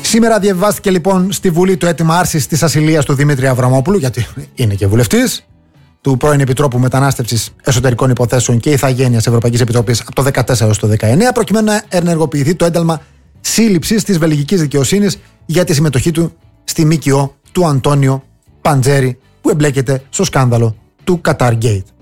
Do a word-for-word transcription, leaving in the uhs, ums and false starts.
Σήμερα διαβάστηκε λοιπόν στη Βουλή το αίτημα άρσης της ασυλίας του Δημήτρη Αβραμόπουλου, γιατί είναι και βουλευτής, του πρώην Επιτρόπου Μετανάστευσης, Εσωτερικών Υποθέσεων και Ηθαγένειας Ευρωπαϊκής Επιτροπής από το δύο χιλιάδες δεκατέσσερα έως το δύο χιλιάδες δεκαεννέα, προκειμένου να ενεργοποιηθεί το ένταλμα σύλληψης της βελγικής δικαιοσύνης για τη συμμετοχή του στη ΜΚΟ του Αντώνιο Παντζέρη, που εμπλέκεται στο σκάνδαλο του Qatar Gate.